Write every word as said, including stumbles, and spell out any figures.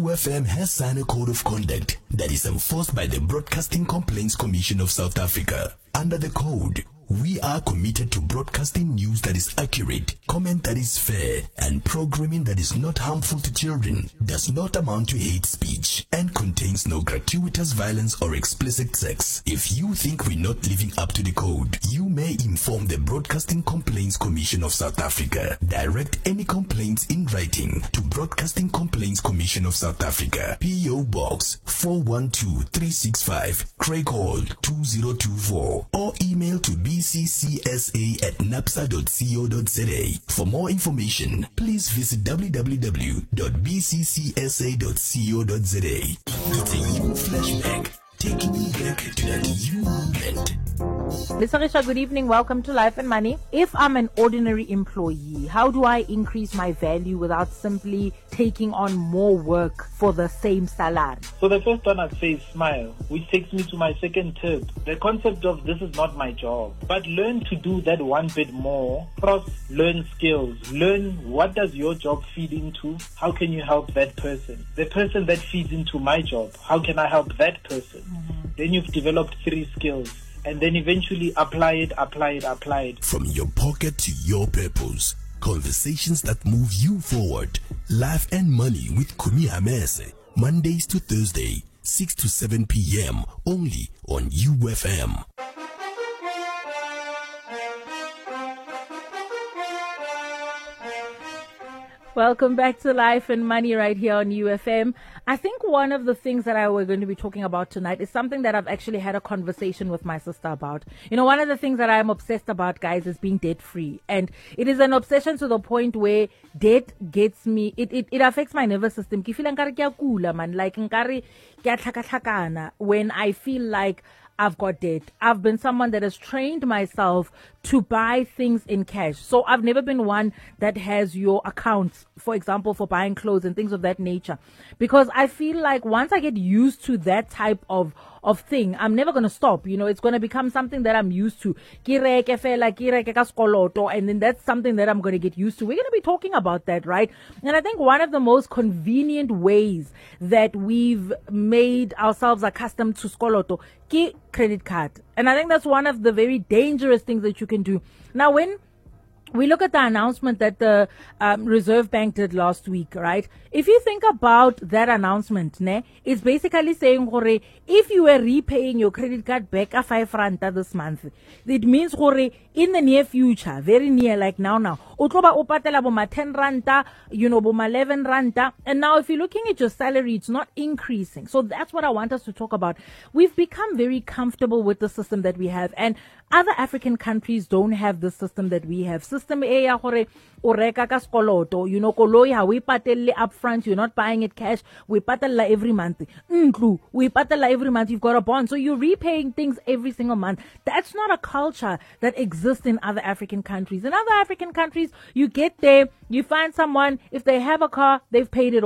U F M has signed a code of conduct that is enforced by the Broadcasting Complaints Commission of South Africa. Under the code, we are committed to broadcasting news that is accurate, comment that is fair, and programming that is not harmful to children, does not amount to hate speech, and contains no gratuitous violence or explicit sex. If you think we're not living up to the code, you may inform the Broadcasting Complaints Commission of South Africa. Direct any complaints in writing to Broadcasting Complaints Commission of South Africa, P O Box four one two three six five, Craig Hall two zero two four, or email to b c c s a at napsa dot co dot z a. For more information, please visit w w w dot b c c s a dot co dot z a. It's a you flashback, taking you back to that you moment. Lisarisha, good evening. Welcome to Life and Money. If I'm an ordinary employee, how do I increase my value without simply taking on more work for the same salary? So the first one I'd say is smile, which takes me to my second tip. The concept of this is not my job, but learn to do that one bit more. Cross, learn skills. Learn what does your job feed into? How can you help that person? The person that feeds into my job, how can I help that person? Mm-hmm. Then you've developed three skills. And then eventually apply it, apply it, apply it. From your pocket to your purpose. Conversations that move you forward. Life and Money with Kumi Hamese. Mondays to Thursday, six to seven p m only on U F M. Welcome back to Life and Money right here on U F M. I think one of the things that I we're going to be talking about tonight is something that I've actually had a conversation with my sister about. You know, one of the things that I'm obsessed about, guys, is being debt free. And it is an obsession to the point where debt gets me, it, it, it affects my nervous system. Ki feel nkare ke a kula, man. Like nkare ke a tlhakatlhakana when I feel like I've got debt. I've been someone that has trained myself to buy things in cash. So I've never been one that has your accounts, for example, for buying clothes and things of that nature. Because I feel like once I get used to that type of of thing, I'm never going to stop. You know, it's going to become something that I'm used to. And then that's something that I'm going to get used to. We're going to be talking about that, right? And I think one of the most convenient ways that we've made ourselves accustomed to skoloto, ki credit card. And I think that's one of the very dangerous things that you can do. Now, when we look at the announcement that the um, Reserve Bank did last week, right? If you think about that announcement, ne, it's basically saying, if you were repaying your credit card back at five ranta this month, it means in the near future, very near, like now, now, utloba upatela boma ten ranta, you know, boma eleven ranta. And now if you're looking at your salary, it's not increasing. So that's what I want us to talk about. We've become very comfortable with the system that we have. And other African countries don't have the system that we have. System A ya hore o reka ka skoloto, you know, koloi ha we patelle upfront, you're not buying it cash, we patella every month. Ndlu, we patella every month, you've got a bond, so you're repaying things every single month. That's not a culture that exists in other African countries. In other African countries, you get there, you find someone, if they have a car, they've paid it